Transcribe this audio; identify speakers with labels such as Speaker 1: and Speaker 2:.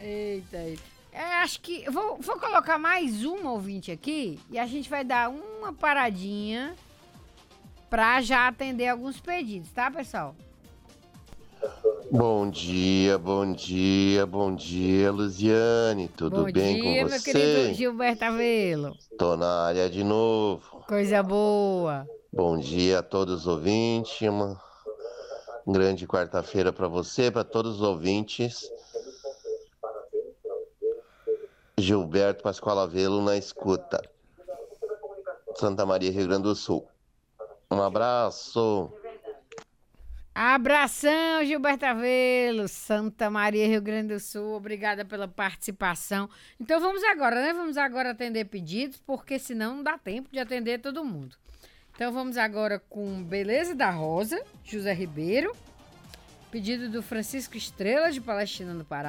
Speaker 1: Eita, eita. Acho que vou colocar mais um ouvinte aqui e a gente vai dar uma paradinha pra já atender alguns pedidos, tá, pessoal?
Speaker 2: Bom dia, bom dia, bom dia, Luziane. Tudo
Speaker 1: Bom
Speaker 2: bem com
Speaker 1: dia, meu querido
Speaker 2: você?
Speaker 1: Gilberto Avelo.
Speaker 2: Tô na área de novo.
Speaker 1: Coisa boa.
Speaker 2: Bom dia a todos os ouvintes. Uma grande quarta-feira para você, para todos os ouvintes. Gilberto Pascoal Avelo na escuta. Santa Maria, Rio Grande do Sul. Um abraço.
Speaker 1: Abração, Gilberto Avelo, Santa Maria, Rio Grande do Sul. Obrigada pela participação. Então vamos agora, né? Vamos agora atender pedidos, porque senão não dá tempo de atender todo mundo. Então vamos agora com Beleza da Rosa, José Ribeiro. Pedido do Francisco Estrela, de Palestina, no Pará.